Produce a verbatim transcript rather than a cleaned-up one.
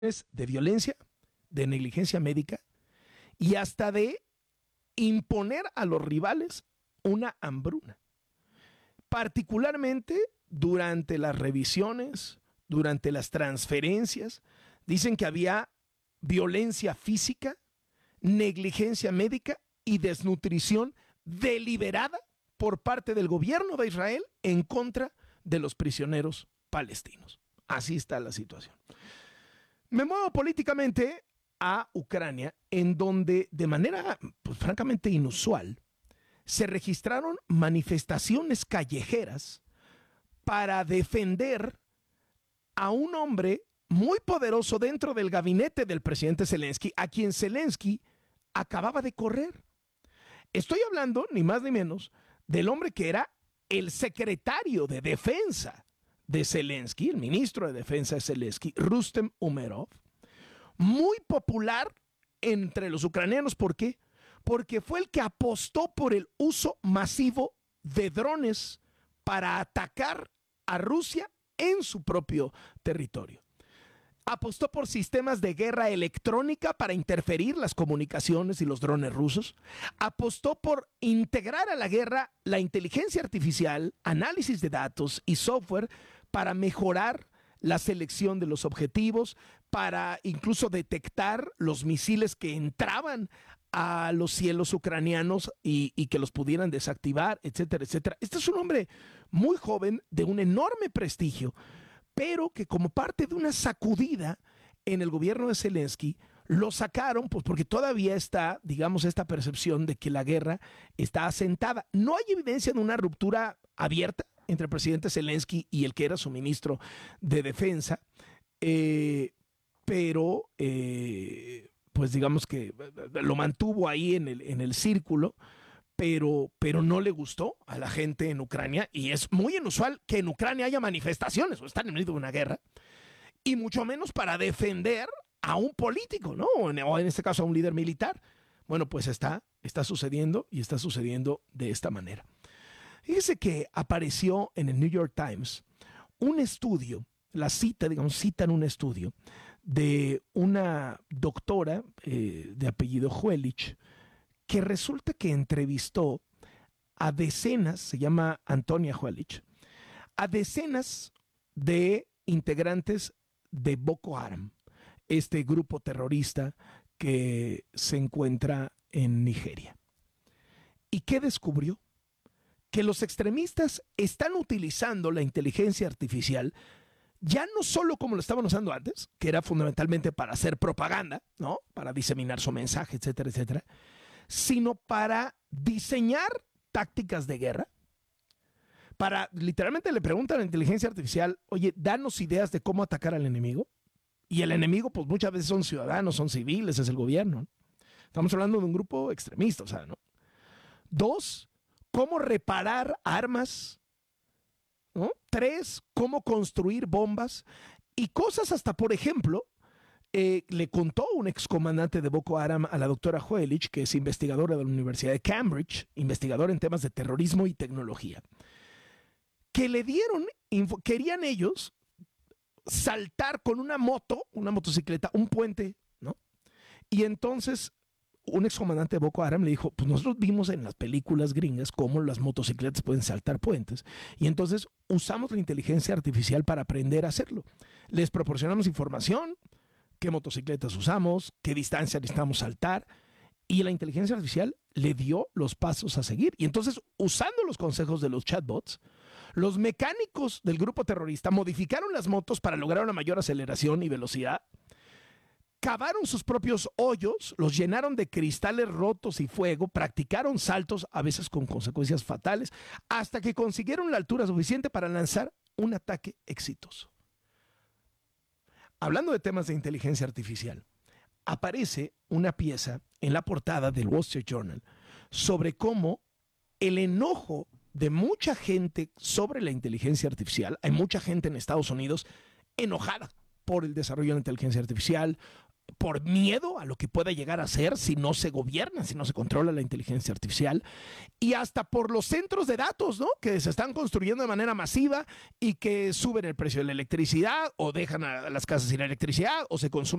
de violencia, de negligencia médica y hasta de imponer a los rivales una hambruna. Particularmente durante las revisiones, durante las transferencias, dicen que había violencia física, negligencia médica y desnutrición deliberada por parte del gobierno de Israel en contra de los prisioneros palestinos. Así está la situación. Me muevo políticamente a Ucrania, en donde de manera pues, francamente inusual se registraron manifestaciones callejeras para defender a un hombre muy poderoso dentro del gabinete del presidente Zelensky, a quien Zelensky acababa de correr. Estoy hablando, ni más ni menos, del hombre que era el secretario de defensa de Zelensky, el ministro de defensa de Zelensky, Rustem Umerov, muy popular entre los ucranianos. ¿Por qué? Porque fue el que apostó por el uso masivo de drones para atacar a Rusia en su propio territorio. Apostó por sistemas de guerra electrónica para interferir las comunicaciones y los drones rusos. Apostó por integrar a la guerra la inteligencia artificial, análisis de datos y software para mejorar la selección de los objetivos, para incluso detectar los misiles que entraban a los cielos ucranianos y, y que los pudieran desactivar, etcétera, etcétera. Este es un hombre muy joven, de un enorme prestigio, pero que como parte de una sacudida en el gobierno de Zelensky, lo sacaron pues porque todavía está, digamos, esta percepción de que la guerra está asentada. No hay evidencia de una ruptura abierta entre el presidente Zelensky y el que era su ministro de defensa, eh, pero eh, pues digamos que lo mantuvo ahí en el, en el círculo, pero, pero no le gustó a la gente en Ucrania, y es muy inusual que en Ucrania haya manifestaciones o están en medio de una guerra, y mucho menos para defender a un político, ¿no? O en, o en este caso a un líder militar. Bueno, pues está, está sucediendo y está sucediendo de esta manera. Fíjese que apareció en el New York Times un estudio, la cita, digamos, citan un estudio de una doctora eh, de apellido Huelich, que resulta que entrevistó a decenas, se llama Antonia Huelich, a decenas de integrantes de Boko Haram, este grupo terrorista que se encuentra en Nigeria. ¿Y qué descubrió? Que los extremistas están utilizando la inteligencia artificial ya no solo como lo estaban usando antes, que era fundamentalmente para hacer propaganda, ¿no? Para diseminar su mensaje, etcétera, etcétera, sino para diseñar tácticas de guerra. Para, literalmente le preguntan a la inteligencia artificial, oye, danos ideas de cómo atacar al enemigo. Y el enemigo, pues muchas veces son ciudadanos, son civiles, es el gobierno. Estamos hablando de un grupo extremista, o sea, ¿no? Dos, cómo reparar armas, ¿no? Tres, cómo construir bombas y cosas hasta, por ejemplo, eh, le contó un excomandante de Boko Haram a la doctora Huelich, que es investigadora de la Universidad de Cambridge, investigadora en temas de terrorismo y tecnología, que le dieron, querían ellos saltar con una moto, una motocicleta, un puente, ¿no? Y entonces un excomandante de Boko Haram le dijo, pues nosotros vimos en las películas gringas cómo las motocicletas pueden saltar puentes, y entonces usamos la inteligencia artificial para aprender a hacerlo. Les proporcionamos información, qué motocicletas usamos, qué distancia necesitamos saltar, y la inteligencia artificial le dio los pasos a seguir. Y entonces, usando los consejos de los chatbots, los mecánicos del grupo terrorista modificaron las motos para lograr una mayor aceleración y velocidad, cavaron sus propios hoyos, los llenaron de cristales rotos y fuego, practicaron saltos, a veces con consecuencias fatales, hasta que consiguieron la altura suficiente para lanzar un ataque exitoso. Hablando de temas de inteligencia artificial, aparece una pieza en la portada del Wall Street Journal sobre cómo el enojo de mucha gente sobre la inteligencia artificial, hay mucha gente en Estados Unidos enojada por el desarrollo de la inteligencia artificial, por miedo a lo que pueda llegar a ser si no se gobierna, si no se controla la inteligencia artificial, y hasta por los centros de datos, ¿no? Que se están construyendo de manera masiva y que suben el precio de la electricidad o dejan a las casas sin electricidad o se consumen